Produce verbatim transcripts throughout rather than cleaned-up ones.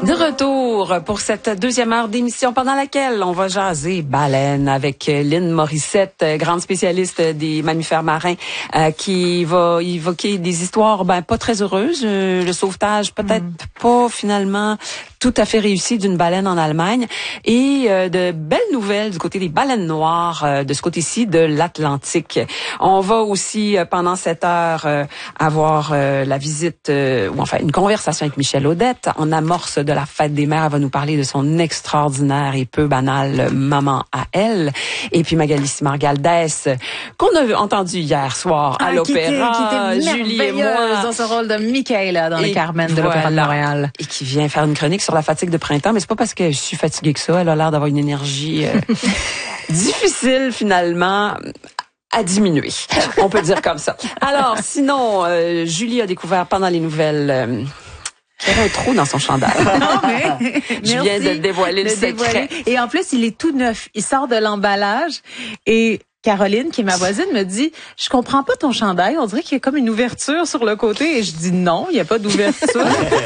De retour pour cette deuxième heure d'émission pendant laquelle on va jaser baleine avec Lynn Morissette, grande spécialiste des mammifères marins, euh, qui va évoquer des histoires ben pas très heureuses. Euh, le sauvetage peut-être mm. pas finalement tout à fait réussi d'une baleine en Allemagne et euh, de belles nouvelles du côté des baleines noires, euh, de ce côté-ci de l'Atlantique. On va aussi euh, pendant cette heure euh, avoir euh, la visite euh, ou enfin une conversation avec Michèle Audette en amorce de la fête des mères. Elle va nous parler de son extraordinaire et peu banal maman à elle. Et puis Magali Simard-Galdès, qu'on a entendu hier soir à ah, l'opéra, qui était, qui était Julie et moi, dans ce rôle de Michaela dans et les Carmen de voilà, l'Opéra de Montréal. Et qui vient faire une chronique sur la fatigue de printemps, mais c'est pas parce que je suis fatiguée que ça. Elle a l'air d'avoir une énergie euh, difficile finalement à diminuer. On peut dire comme ça. Alors, sinon, euh, Julie a découvert pendant les nouvelles euh, qu'il y avait un trou dans son chandail. Non, mais, je viens de dévoiler le, le secret. Dévoiler. Et en plus, il est tout neuf. Il sort de l'emballage et Caroline, qui est ma voisine, me dit « Je comprends pas ton chandail. On dirait qu'il y a comme une ouverture sur le côté. » Et je dis « Non, il n'y a pas d'ouverture. »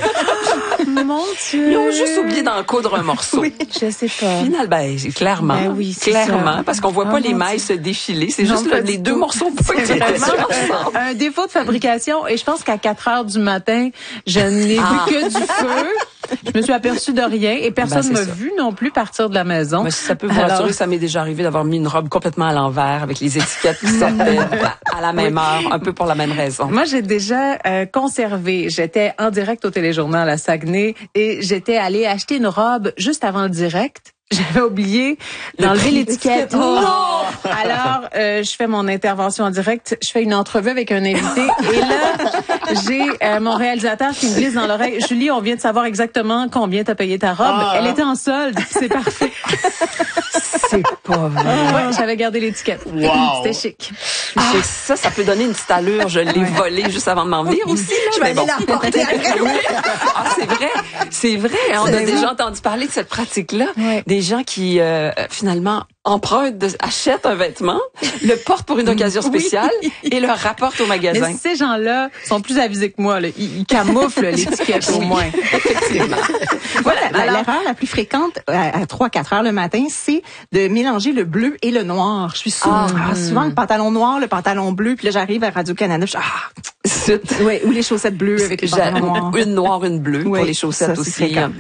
Mon Dieu. Ils ont juste oublié d'en coudre un morceau. Oui, je sais pas. Final, ben, clairement. Ben oui, clairement. Ça. Parce qu'on voit oh, pas les mailles se défiler. C'est juste le, les deux tout. morceaux pas C'est vraiment un défaut de fabrication. Et je pense qu'à quatre heures du matin, je n'ai ah. vu que du feu. Je me suis aperçue de rien et personne ne ben, m'a vu non plus partir de la maison. Mais si ça peut vous Alors... rassurer, ça m'est déjà arrivé d'avoir mis une robe complètement à l'envers avec les étiquettes qui sortaient à la même heure, un peu pour la même raison. Moi, j'ai déjà euh, conservé. J'étais en direct au téléjournal à Saguenay et j'étais allée acheter une robe juste avant le direct. J'avais oublié d'enlever l'étiquette. Oh. Non! Alors, euh, je fais mon intervention en direct. Je fais une entrevue avec un invité. Et là, j'ai euh, mon réalisateur qui me glisse dans l'oreille. « Julie, on vient de savoir exactement combien t'as payé ta robe. Ah. Elle était en solde. C'est parfait. » C'est pas vrai. Ouais, j'avais gardé l'étiquette. Wow. C'était chic. Ah. Ça, ça peut donner une petite allure. Je l'ai ouais. volée juste avant de m'en venir aussi. Là, je vais aller bon. la reporter après. Ah, c'est vrai. C'est vrai. On a déjà entendu parler de cette pratique-là. Ouais. Des gens qui, euh, finalement, empruntent, de, achètent un vêtement, le portent pour une occasion spéciale oui. et le rapportent au magasin. Mais ces gens-là sont plus avisés que moi. Là. Ils, ils camouflent l'étiquette au moins. Effectivement. Voilà, Alors, l'erreur la plus fréquente à, à trois quatre heures le matin, c'est de mélanger le bleu et le noir. Je suis souvent, ah, souvent le pantalon noir, le pantalon bleu, puis là j'arrive à Radio-Canada, je suis ah, ouais, ou les chaussettes bleues avec les pantalons noirs. Une noire, une bleue ouais, pour les chaussettes ça, aussi.